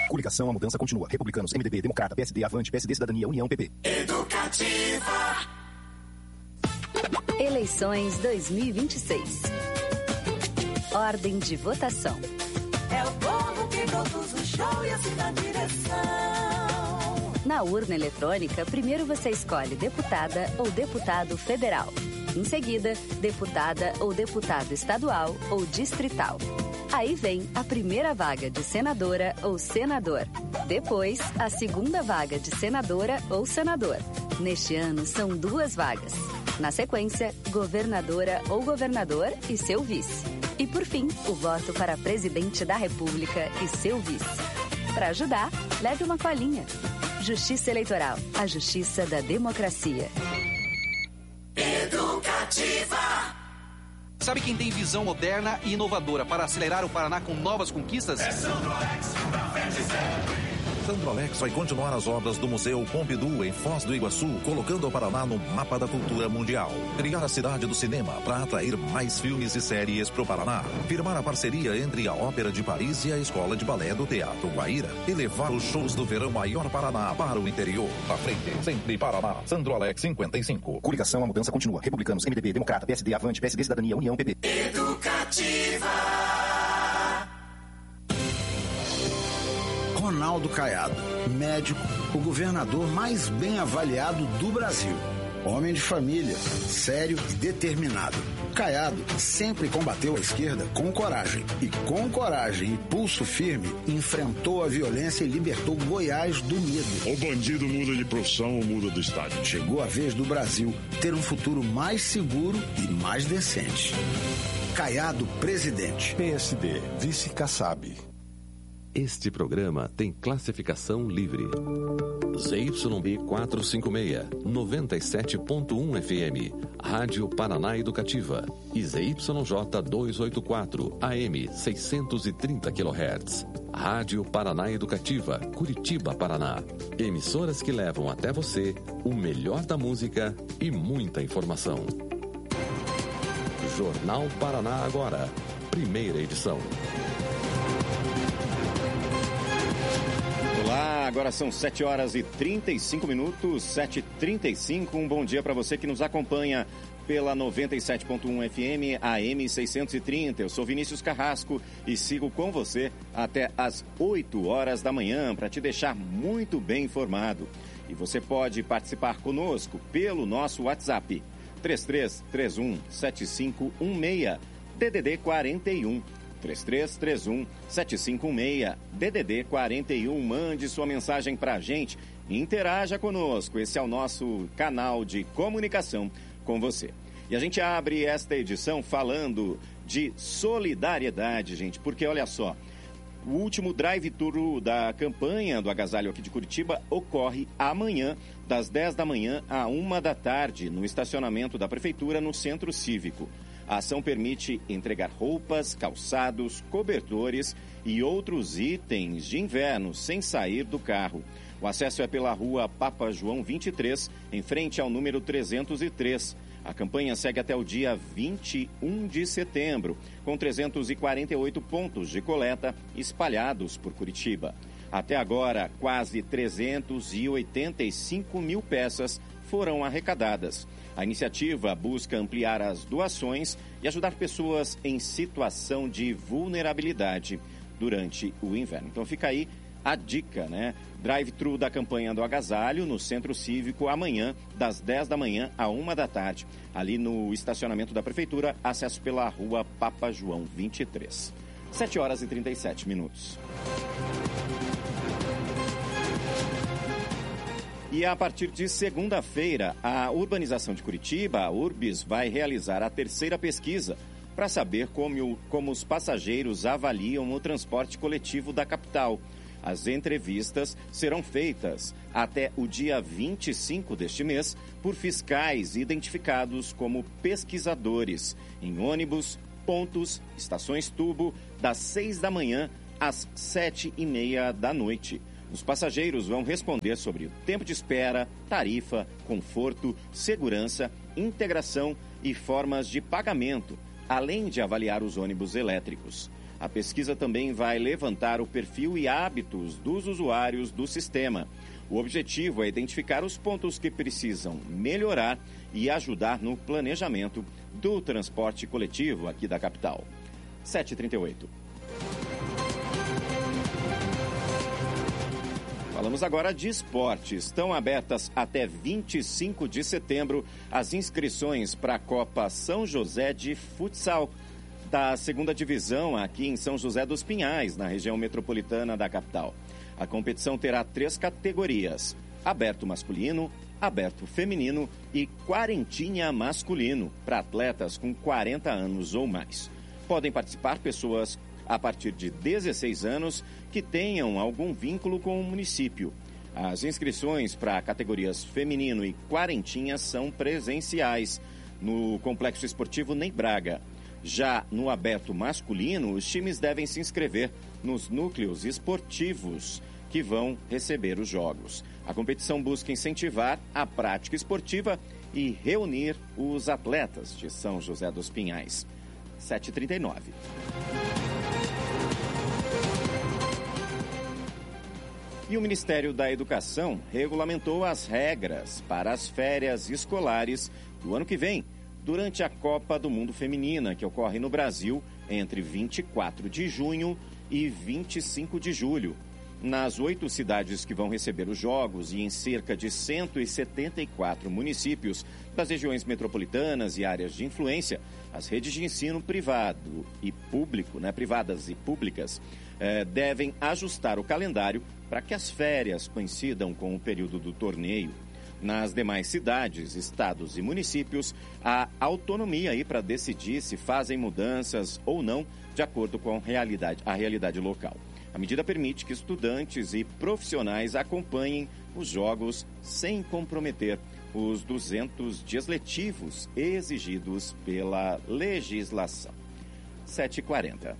Coligação, a mudança continua. Republicanos, MDB, Democrata, PSD, Avante, PSD, Cidadania, União, PP. Educativa. Eleições 2026. Ordem de votação. É o povo que produz o show e assim na direção. Na urna eletrônica, primeiro você escolhe deputada ou deputado federal. Em seguida, deputada ou deputado estadual ou distrital. Aí vem a primeira vaga de senadora ou senador. Depois, a segunda vaga de senadora ou senador. Neste ano, são 2 vagas. Na sequência, governadora ou governador e seu vice. E por fim, o voto para presidente da República e seu vice. Para ajudar, leve uma colinha. Justiça Eleitoral, a justiça da democracia. Educativa. Sabe quem tem visão moderna e inovadora para acelerar o Paraná com novas conquistas? É Sandrolex, pra frente sempre. Sandrolex vai continuar as obras do Museu Pompidou em Foz do Iguaçu, colocando o Paraná no mapa da cultura mundial. Criar a cidade do cinema para atrair mais filmes e séries para o Paraná. Firmar a parceria entre a Ópera de Paris e a Escola de Balé do Teatro Guaíra. E levar os shows do Verão Maior Paraná para o interior. À frente, sempre Paraná. Sandrolex 55. Coligação, a mudança continua. Republicanos, MDB, Democrata, PSD, Avante, PSD, Cidadania, União, PP. Educativa. Ronaldo Caiado, médico, o governador mais bem avaliado do Brasil. Homem de família, sério e determinado. Caiado sempre combateu a esquerda com coragem. E com coragem e pulso firme, enfrentou a violência e libertou Goiás do medo. O bandido muda de profissão ou muda do estado. Chegou a vez do Brasil ter um futuro mais seguro e mais decente. Caiado, presidente. PSD, vice Kassab. Este programa tem classificação livre. ZYB 456, 97.1 FM, Rádio Paraná Educativa. E ZYJ 284, AM 630 kHz. Rádio Paraná Educativa, Curitiba, Paraná. Emissoras que levam até você o melhor da música e muita informação. Jornal Paraná Agora, primeira edição. Olá, agora são 7 horas e 35 minutos, 7h35. Um bom dia para você que nos acompanha pela 97.1 FM, AM 630. Eu sou Vinícius Carrasco e sigo com você até às 8 horas da manhã para te deixar muito bem informado. E você pode participar conosco pelo nosso WhatsApp, 3331-7516, DDD 41. 3331-7516, DDD 41. Mande sua mensagem para a gente e interaja conosco. Esse é o nosso canal de comunicação com você. E a gente abre esta edição falando de solidariedade, gente, porque olha só, o último drive-thru da campanha do Agasalho aqui de Curitiba ocorre amanhã, das 10 da manhã à 1 da tarde, no estacionamento da Prefeitura, no Centro Cívico. A ação permite entregar roupas, calçados, cobertores e outros itens de inverno sem sair do carro. O acesso é pela rua Papa João 23, em frente ao número 303. A campanha segue até o dia 21 de setembro, com 348 pontos de coleta espalhados por Curitiba. Até agora, quase 385 mil peças foram arrecadadas. A iniciativa busca ampliar as doações e ajudar pessoas em situação de vulnerabilidade durante o inverno. Então fica aí a dica, né? Drive-thru da campanha do Agasalho no Centro Cívico amanhã, das 10 da manhã à 1 da tarde, ali no estacionamento da Prefeitura, acesso pela rua Papa João 23. 7 horas e 37 minutos. E a partir de segunda-feira, a urbanização de Curitiba, a Urbis, vai realizar a terceira pesquisa para saber como os passageiros avaliam o transporte coletivo da capital. As entrevistas serão feitas até o dia 25 deste mês por fiscais identificados como pesquisadores em ônibus, pontos, estações tubo, das 6 da manhã às 7h30 da noite. Os passageiros vão responder sobre o tempo de espera, tarifa, conforto, segurança, integração e formas de pagamento, além de avaliar os ônibus elétricos. A pesquisa também vai levantar o perfil e hábitos dos usuários do sistema. O objetivo é identificar os pontos que precisam melhorar e ajudar no planejamento do transporte coletivo aqui da capital. 7h38. Falamos agora de esportes. Estão abertas até 25 de setembro as inscrições para a Copa São José de Futsal da 2ª Divisão aqui em São José dos Pinhais, na região metropolitana da capital. A competição terá 3 categorias: aberto masculino, aberto feminino e quarentinha masculino, para atletas com 40 anos ou mais. Podem participar pessoas a partir de 16 anos que tenham algum vínculo com o município. As inscrições para categorias feminino e quarentinha são presenciais no Complexo Esportivo Ney Braga. Já no aberto masculino, os times devem se inscrever nos núcleos esportivos que vão receber os jogos. A competição busca incentivar a prática esportiva e reunir os atletas de São José dos Pinhais. 7h39. E o Ministério da Educação regulamentou as regras para as férias escolares do ano que vem, durante a Copa do Mundo Feminina, que ocorre no Brasil entre 24 de junho e 25 de julho. Nas 8 cidades que vão receber os Jogos e em cerca de 174 municípios das regiões metropolitanas e áreas de influência, as redes de ensino privado e público, privadas e públicas, devem ajustar o calendário para que as férias coincidam com o período do torneio. Nas demais cidades, estados e municípios, há autonomia aí para decidir se fazem mudanças ou não, de acordo com a realidade local. A medida permite que estudantes e profissionais acompanhem os jogos sem comprometer os 200 dias letivos exigidos pela legislação. 7h40.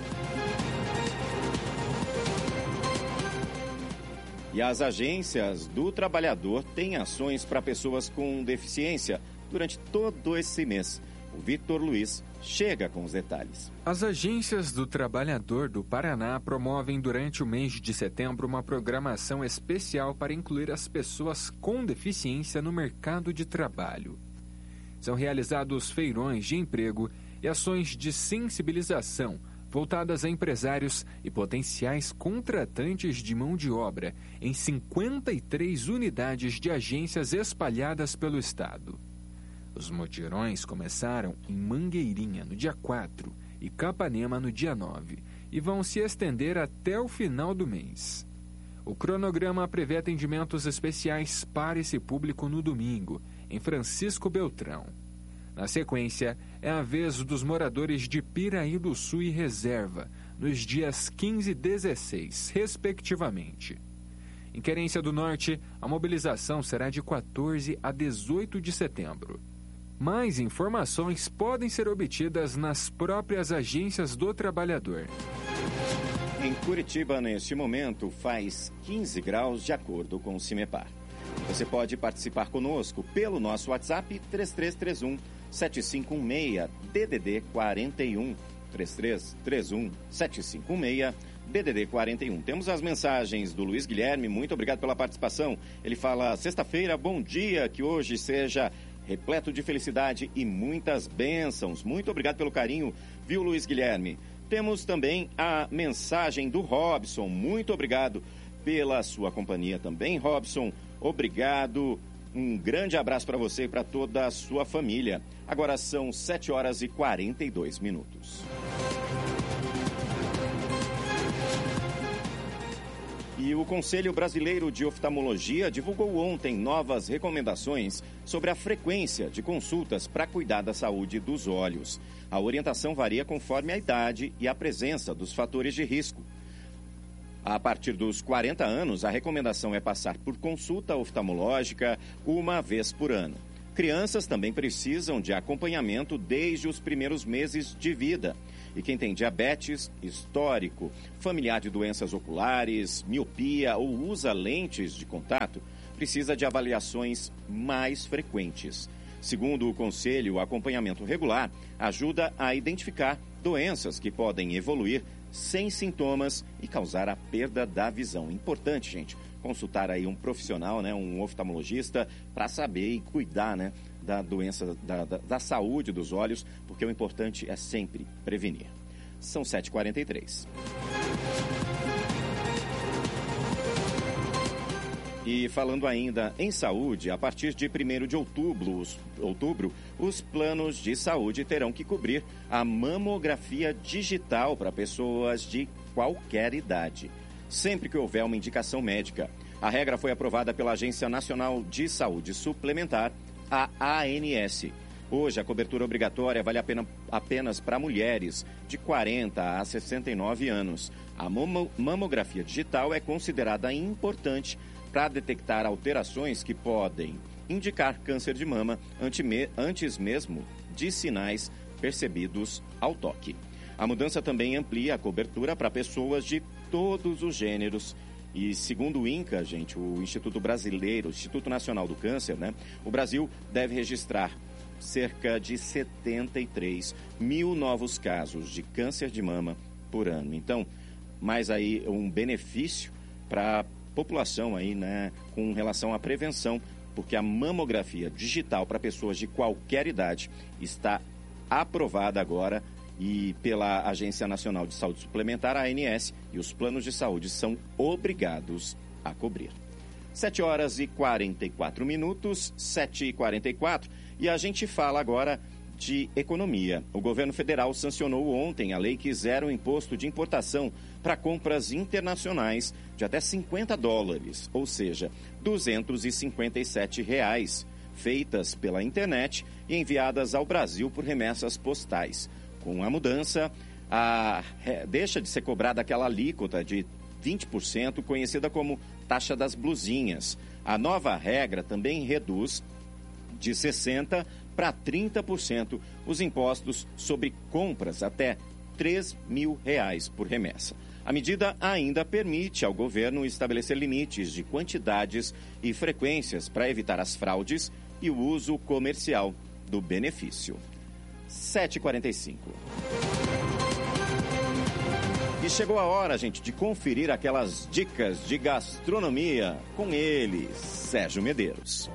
E as agências do trabalhador têm ações para pessoas com deficiência durante todo esse mês. O Vitor Luiz chega com os detalhes. As agências do trabalhador do Paraná promovem durante o mês de setembro uma programação especial para incluir as pessoas com deficiência no mercado de trabalho. São realizados feirões de emprego e ações de sensibilização voltadas a empresários e potenciais contratantes de mão de obra em 53 unidades de agências espalhadas pelo estado. Os mutirões começaram em Mangueirinha no dia 4 e Capanema no dia 9 e vão se estender até o final do mês. O cronograma prevê atendimentos especiais para esse público no domingo, em Francisco Beltrão. Na sequência, é a vez dos moradores de Piraí do Sul e Reserva, nos dias 15 e 16, respectivamente. Em Querência do Norte, a mobilização será de 14 a 18 de setembro. Mais informações podem ser obtidas nas próprias agências do trabalhador. Em Curitiba, neste momento, faz 15 graus de acordo com o CIMEPAR. Você pode participar conosco pelo nosso WhatsApp 3331-7516, DDD 41, 3331-7516, DDD 41. Temos as mensagens do Luiz Guilherme, muito obrigado pela participação. Ele fala: sexta-feira, bom dia, que hoje seja repleto de felicidade e muitas bênçãos. Muito obrigado pelo carinho, viu, Luiz Guilherme? Temos também a mensagem do Robson. Muito obrigado pela sua companhia também, Robson. Obrigado. Um grande abraço para você e para toda a sua família. Agora são 7h42. E o Conselho Brasileiro de Oftalmologia divulgou ontem novas recomendações sobre a frequência de consultas para cuidar da saúde dos olhos. A orientação varia conforme a idade e a presença dos fatores de risco. A partir dos 40 anos, a recomendação é passar por consulta oftalmológica uma vez por ano. Crianças também precisam de acompanhamento desde os primeiros meses de vida. E quem tem diabetes, histórico, familiar de doenças oculares, miopia ou usa lentes de contato, precisa de avaliações mais frequentes. Segundo o Conselho, o acompanhamento regular ajuda a identificar doenças que podem evoluir sem sintomas e causar a perda da visão. Importante, gente, consultar aí um profissional, né, um oftalmologista, para saber e cuidar, né, da doença, da saúde dos olhos, porque o importante é sempre prevenir. São 7h43. E falando ainda em saúde, a partir de 1º de outubro, os planos de saúde terão que cobrir a mamografia digital para pessoas de qualquer idade, sempre que houver uma indicação médica. A regra foi aprovada pela Agência Nacional de Saúde Suplementar, a ANS. Hoje, a cobertura obrigatória vale apenas para mulheres de 40 a 69 anos. A mamografia digital é considerada importante para detectar alterações que podem indicar câncer de mama antes mesmo de sinais percebidos ao toque. A mudança também amplia a cobertura para pessoas de todos os gêneros. E segundo o INCA, gente, o Instituto Nacional do Câncer, né? O Brasil deve registrar cerca de 73 mil novos casos de câncer de mama por ano. Então, mais aí um benefício para a população aí, né, com relação à prevenção, porque a mamografia digital para pessoas de qualquer idade está aprovada agora e pela Agência Nacional de Saúde Suplementar, a ANS, e os planos de saúde são obrigados a cobrir. 7h44, 7h44, e a gente fala agora de economia. O governo federal sancionou ontem a lei que zera o imposto de importação para compras internacionais de até $50, ou seja, R$ 257, feitas pela internet e enviadas ao Brasil por remessas postais. Com a mudança, deixa de ser cobrada aquela alíquota de 20%, conhecida como taxa das blusinhas. A nova regra também reduz de 60% para 30% os impostos sobre compras até R$ 3.000 por remessa. A medida ainda permite ao governo estabelecer limites de quantidades e frequências para evitar as fraudes e o uso comercial do benefício. 7h45. E chegou a hora, gente, de conferir aquelas dicas de gastronomia com ele, Sérgio Medeiros.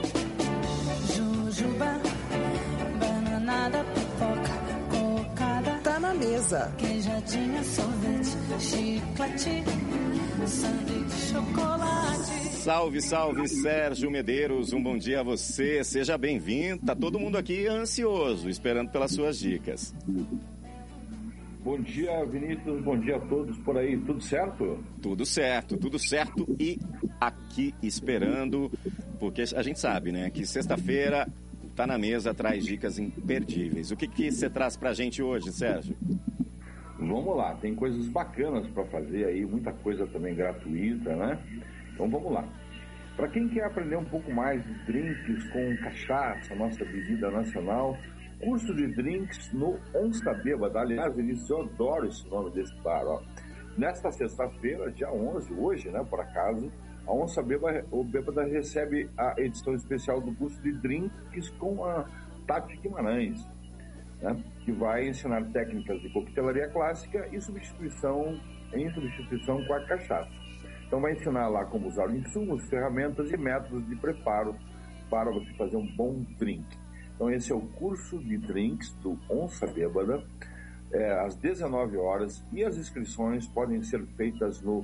Jujuba, bananada, pipoca, cocada. Tá na mesa. Queijadinha, sorvete, chiclete, sanduíche, chocolate. Salve, salve, Sérgio Medeiros, um bom dia a você, seja bem-vindo. Tá todo mundo aqui ansioso, esperando pelas suas dicas. Bom dia, Vinícius, bom dia a todos por aí, tudo certo? Tudo certo e aqui esperando, porque a gente sabe, né, que sexta-feira tá na mesa, traz dicas imperdíveis. O que você traz pra gente hoje, Sérgio? Vamos lá, tem coisas bacanas para fazer aí, muita coisa também gratuita, né? Então vamos lá. Para quem quer aprender um pouco mais de drinks com cachaça, nossa bebida nacional, curso de drinks no Onça Bêbada. Aliás, Vinícius, eu adoro esse nome desse bar, ó. Nesta sexta-feira, dia 11, hoje, né, por acaso, a Onça Bêbada recebe a edição especial do curso de drinks com a Tati Guimarães, né, que vai ensinar técnicas de coquetelaria clássica e substituição com a cachaça. Então vai ensinar lá como usar insumos, ferramentas e métodos de preparo para você fazer um bom drink. Então esse é o curso de drinks do Onça Bêbada, às 19 horas, e as inscrições podem ser feitas no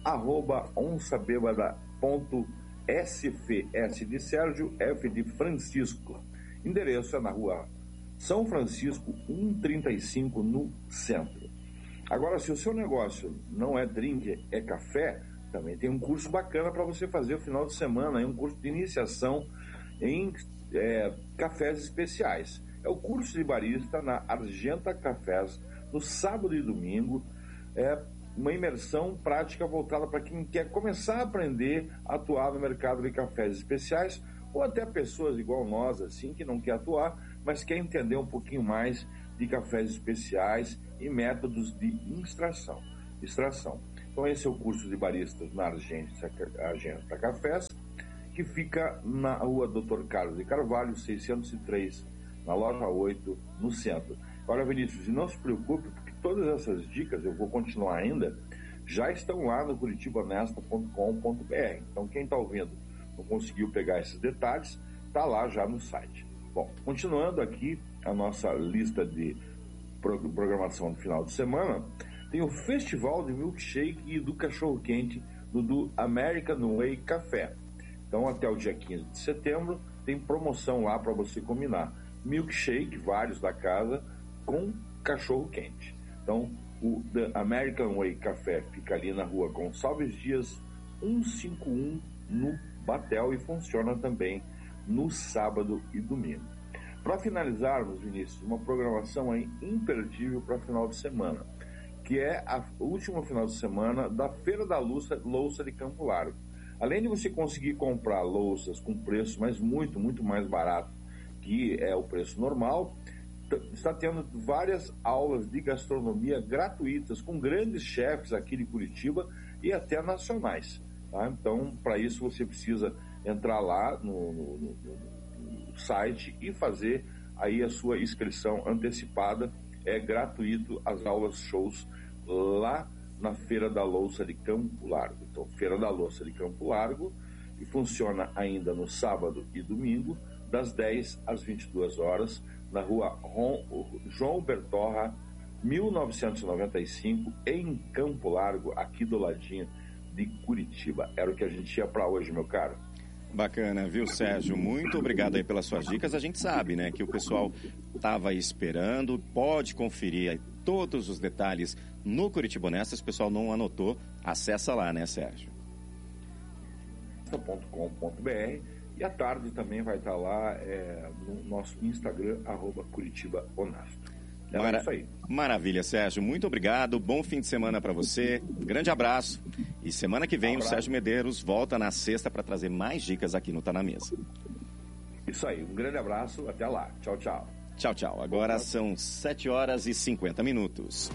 @onçabebada.sf de Sérgio, F de Francisco. Endereço é na rua São Francisco, 135, no centro. Agora, se o seu negócio não é drink, é café, também tem um curso bacana para você fazer no final de semana, um curso de iniciação em cafés especiais. É o curso de barista na Argenta Cafés, no sábado e domingo. É uma imersão prática voltada para quem quer começar a aprender a atuar no mercado de cafés especiais, ou até pessoas igual nós, assim, que não quer atuar, mas quer entender um pouquinho mais de cafés especiais e métodos de extração. Então esse é o curso de baristas na Argenta Cafés, que fica na rua Dr. Carlos de Carvalho, 603, na loja 8, no centro. Olha, Vinícius, e não se preocupe, porque todas essas dicas, eu vou continuar ainda, já estão lá no curitibanesta.com.br. Então, quem está ouvindo não conseguiu pegar esses detalhes, está lá já no site. Bom, continuando aqui a nossa lista de programação do final de semana, tem o Festival de Milkshake e do Cachorro Quente do American Way Café. Então, até o dia 15 de setembro, tem promoção lá para você combinar milkshake, vários da casa, com cachorro quente. Então, o The American Way Café fica ali na rua Gonçalves Dias 151 no Batel e funciona também no sábado e domingo. Para finalizarmos, Vinícius, uma programação aí imperdível para final de semana, que é o último final de semana da Feira da Louça de Campo Largo. Além de você conseguir comprar louças com preço, mas muito, muito mais barato que é o preço normal, está tendo várias aulas de gastronomia gratuitas com grandes chefes aqui de Curitiba e até nacionais. Tá? Então, para isso você precisa entrar lá no site e fazer aí a sua inscrição antecipada. É gratuito as aulas shows lá na Feira da Louça de Campo Largo. Então, Feira da Louça de Campo Largo, e funciona ainda no sábado e domingo, das 10 às 22 horas, na rua João Bertorra, 1995, em Campo Largo, aqui do ladinho de Curitiba. Era o que a gente tinha para hoje, meu caro. Bacana, viu, Sérgio? Muito obrigado aí pelas suas dicas. A gente sabe, né, que o pessoal estava esperando, pode conferir aí todos os detalhes no Curitiba Honesta. Se o pessoal não anotou, acessa lá, né, Sérgio? .com.br e à tarde também vai estar lá no nosso Instagram, @Curitiba Honesto. É isso aí. Maravilha, Sérgio. Muito obrigado. Bom fim de semana para você. Grande abraço. E semana que vem o Sérgio Medeiros volta na sexta para trazer mais dicas aqui no Tá Na Mesa. Isso aí. Um grande abraço. Até lá. Tchau, tchau. Tchau, tchau. Agora são 7h50.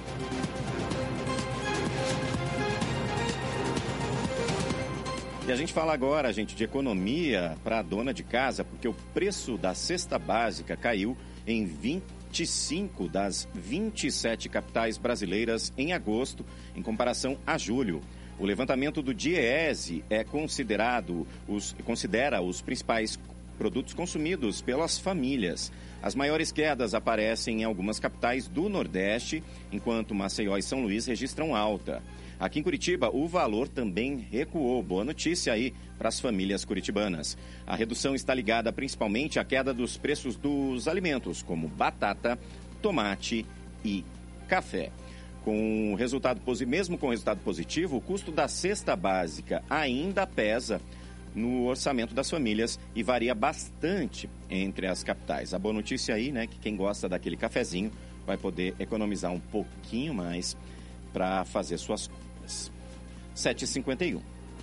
E a gente fala agora, gente, de economia para a dona de casa, porque o preço da cesta básica caiu em 25 das 27 capitais brasileiras em agosto, em comparação a julho. O levantamento do DIEESE considera os principais produtos consumidos pelas famílias. As maiores quedas aparecem em algumas capitais do Nordeste, enquanto Maceió e São Luís registram alta. Aqui em Curitiba, o valor também recuou. Boa notícia aí para as famílias curitibanas. A redução está ligada principalmente à queda dos preços dos alimentos, como batata, tomate e café. Mesmo com resultado positivo, o custo da cesta básica ainda pesa no orçamento das famílias e varia bastante entre as capitais. A boa notícia aí, né, que quem gosta daquele cafezinho vai poder economizar um pouquinho mais para fazer suas compras. 7h51.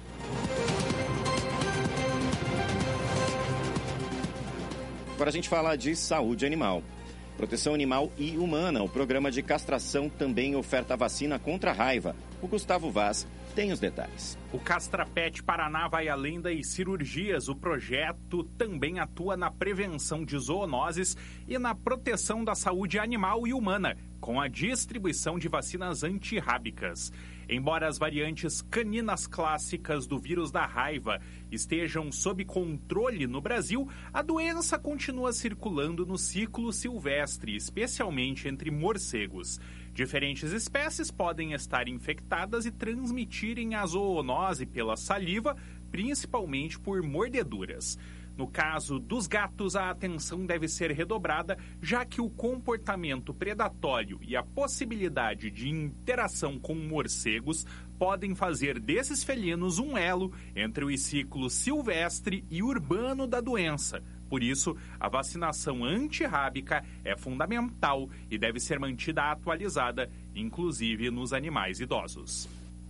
Agora a gente fala de saúde animal. Proteção animal e humana. O programa de castração também oferta vacina contra a raiva. O Gustavo Vaz tem os detalhes. O Castrapet Paraná vai além das cirurgias. O projeto também atua na prevenção de zoonoses e na proteção da saúde animal e humana, com a distribuição de vacinas antirrábicas. Embora as variantes caninas clássicas do vírus da raiva estejam sob controle no Brasil, a doença continua circulando no ciclo silvestre, especialmente entre morcegos. Diferentes espécies podem estar infectadas e transmitirem a zoonose pela saliva, principalmente por mordeduras. No caso dos gatos, a atenção deve ser redobrada, já que o comportamento predatório e a possibilidade de interação com morcegos podem fazer desses felinos um elo entre o ciclo silvestre e urbano da doença. Por isso, a vacinação antirrábica é fundamental e deve ser mantida atualizada, inclusive nos animais idosos.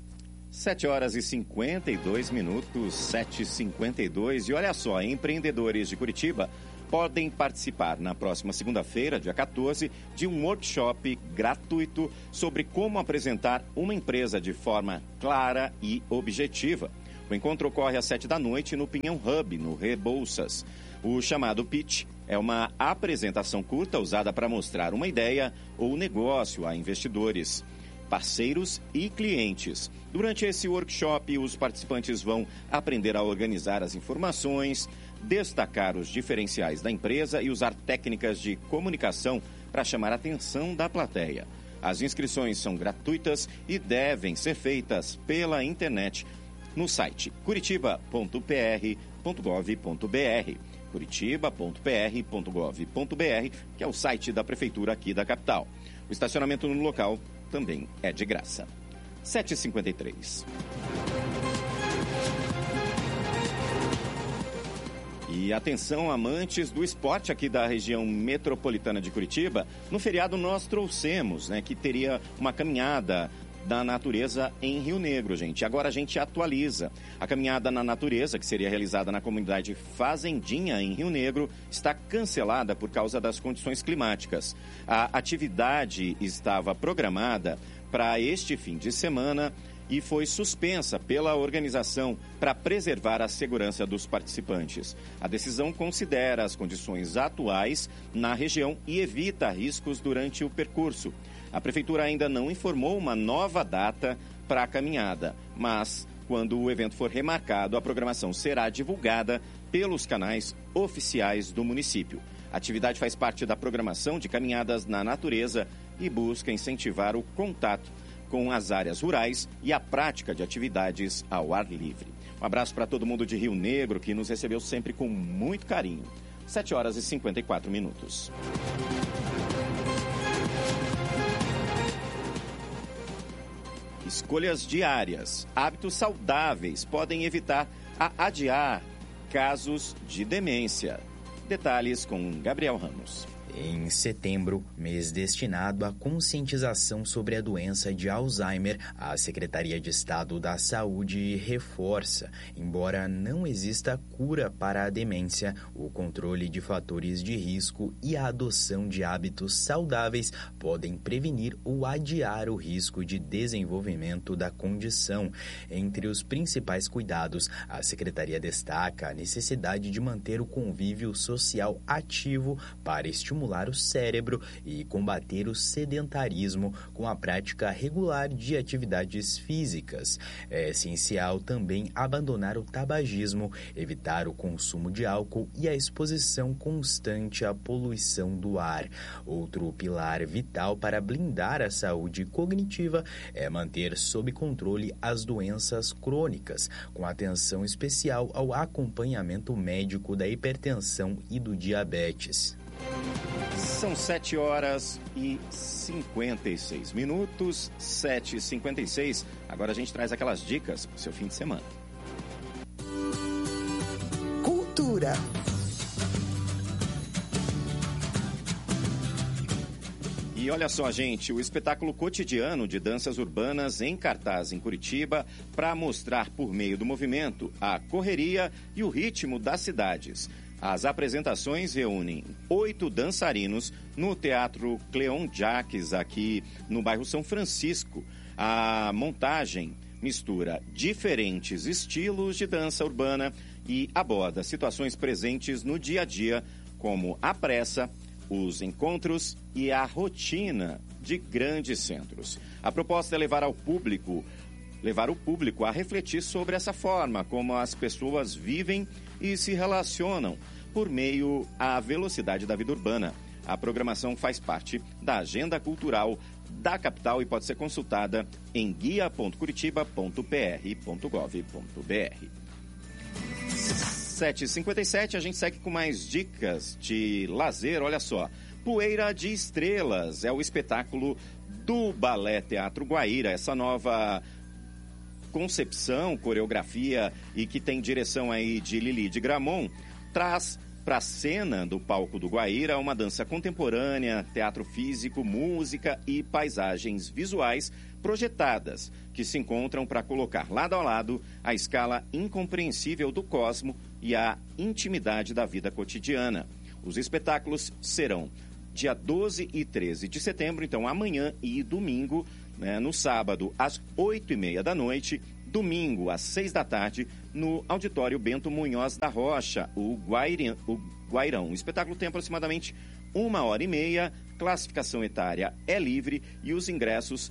7h52, 7h52. E olha só, empreendedores de Curitiba podem participar na próxima segunda-feira, dia 14, de um workshop gratuito sobre como apresentar uma empresa de forma clara e objetiva. O encontro ocorre às 7 da noite no Pinhão Hub, no Rebouças. O chamado pitch É uma apresentação curta usada para mostrar uma ideia ou negócio a investidores, parceiros e clientes. Durante esse workshop, os participantes vão aprender a organizar as informações, destacar os diferenciais da empresa e usar técnicas de comunicação para chamar a atenção da plateia. As inscrições são gratuitas e devem ser feitas pela internet no site curitiba.pr.gov.br. curitiba.pr.gov.br, que é o site da prefeitura aqui da capital. O estacionamento no local também é de graça. 7h53. E atenção, amantes do esporte aqui da região metropolitana de Curitiba, no feriado nós trouxemos, que teria uma caminhada da natureza em Rio Negro, gente. Agora a gente atualiza. A caminhada na natureza, que seria realizada na comunidade Fazendinha, em Rio Negro, está cancelada por causa das condições climáticas. A atividade estava programada para este fim de semana e foi suspensa pela organização para preservar a segurança dos participantes. A decisão considera as condições atuais na região e evita riscos durante o percurso. A Prefeitura ainda não informou uma nova data para a caminhada, mas quando o evento for remarcado, a programação será divulgada pelos canais oficiais do município. A atividade faz parte da programação de caminhadas na natureza e busca incentivar o contato com as áreas rurais e a prática de atividades ao ar livre. Um abraço para todo mundo de Rio Negro, que nos recebeu sempre com muito carinho. 7h54. Escolhas diárias. Hábitos saudáveis podem evitar adiar casos de demência. Detalhes com Gabriel Ramos. Em setembro, mês destinado à conscientização sobre a doença de Alzheimer, a Secretaria de Estado da Saúde reforça, embora não exista cura para a demência, o controle de fatores de risco e a adoção de hábitos saudáveis podem prevenir ou adiar o risco de desenvolvimento da condição. Entre os principais cuidados, a Secretaria destaca a necessidade de manter o convívio social ativo para estimular o cérebro e combater o sedentarismo com a prática regular de atividades físicas. É essencial também abandonar o tabagismo, evitar o consumo de álcool e a exposição constante à poluição do ar. Outro pilar vital para blindar a saúde cognitiva é manter sob controle as doenças crônicas, com atenção especial ao acompanhamento médico da hipertensão e do diabetes. São 7h56. 7h56. Agora a gente traz aquelas dicas para o seu fim de semana. Cultura. E olha só, gente, o espetáculo cotidiano de danças urbanas em cartaz em Curitiba para mostrar por meio do movimento a correria e o ritmo das cidades. As apresentações reúnem 8 dançarinos no Teatro Cleon Jacques, aqui no bairro São Francisco. A montagem mistura diferentes estilos de dança urbana e aborda situações presentes no dia a dia, como a pressa, os encontros e a rotina de grandes centros. A proposta é levar o público a refletir sobre essa forma como as pessoas vivem e se relacionam por meio à velocidade da vida urbana. A programação faz parte da agenda cultural da capital e pode ser consultada em guia.curitiba.pr.gov.br. 7h57, a gente segue com mais dicas de lazer. Olha só, Poeira de Estrelas é o espetáculo do Balé Teatro Guaíra. Essa nova concepção, coreografia e que tem direção aí de Lili de Gramont, traz para a cena do palco do Guaíra uma dança contemporânea, teatro físico, música e paisagens visuais projetadas, que se encontram para colocar lado a lado a escala incompreensível do cosmo e a intimidade da vida cotidiana. Os espetáculos serão dia 12 e 13 de setembro, então amanhã e domingo, no sábado às 8h30 da noite, domingo, às 6 da tarde, no Auditório Bento Munhoz da Rocha, o Guairão. O espetáculo tem aproximadamente 1h30, classificação etária é livre e os ingressos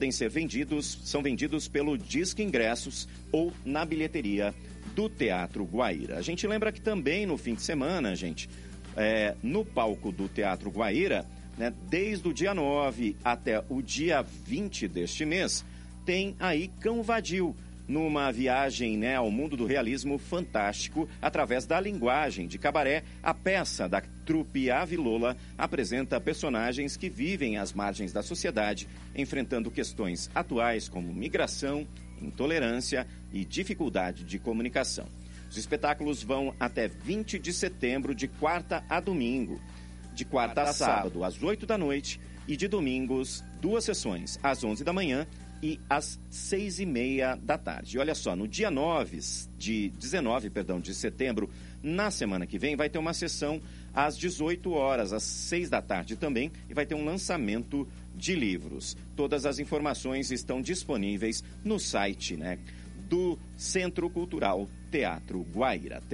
são vendidos pelo Disque Ingressos ou na bilheteria do Teatro Guaíra. A gente lembra que também no fim de semana, gente, no palco do Teatro Guaíra, né, desde o dia 9 até o dia 20 deste mês, tem aí Cão Vadio, numa viagem, né, ao mundo do realismo fantástico, através da linguagem de cabaré. A peça da trupe Ave Lola apresenta personagens que vivem às margens da sociedade, enfrentando questões atuais como migração, intolerância e dificuldade de comunicação. Os espetáculos vão até 20 de setembro, de quarta a domingo, de quarta a sábado, às 8 da noite, e de domingos, 2 sessões, às 11 da manhã e às 6h30 da tarde. E olha só, no dia 19 de setembro, na semana que vem, vai ter uma sessão às 18 horas, às 6 da tarde também, e vai ter um lançamento de livros. Todas as informações estão disponíveis no site, né, do Centro Cultural Teatro Guaíra,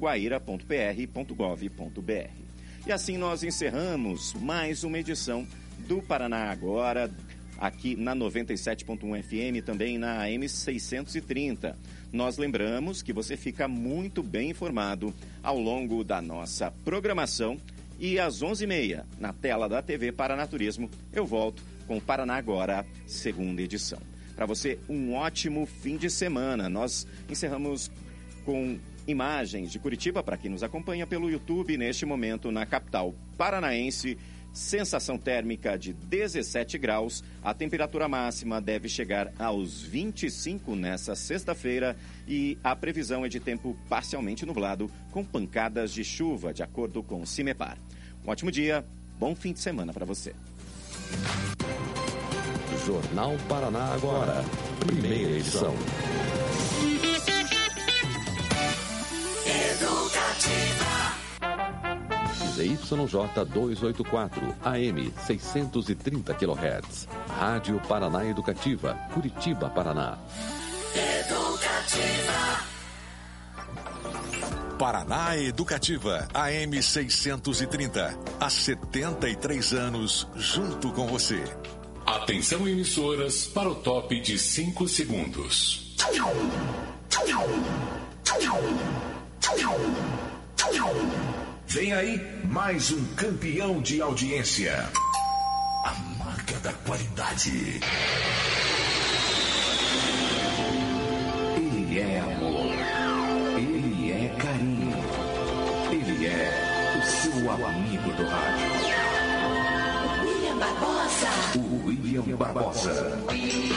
teatroguaira.pr.gov.br. E assim nós encerramos mais uma edição do Paraná Agora, aqui na 97.1 FM, também na AM 630. Nós lembramos que você fica muito bem informado ao longo da nossa programação e às 11h30, na tela da TV Paranaturismo, eu volto com o Paraná Agora, segunda edição. Para você, um ótimo fim de semana. Nós encerramos com imagens de Curitiba, para quem nos acompanha pelo YouTube, neste momento na capital paranaense. Sensação térmica de 17 graus, a temperatura máxima deve chegar aos 25 nessa sexta-feira e a previsão é de tempo parcialmente nublado, com pancadas de chuva, de acordo com o CIMEPAR. Um ótimo dia, bom fim de semana para você. Jornal Paraná Agora, primeira edição. ZYJ 284, AM 630 kHz. Rádio Paraná Educativa, Curitiba, Paraná. Educativa. Paraná Educativa, AM 630. Há 73 anos, junto com você. Atenção, emissoras, para o top de 5 segundos. Vem aí mais um campeão de audiência. A marca da qualidade. Ele é amor. Ele é carinho. Ele é o seu amigo do rádio. William Barbosa. O William Barbosa.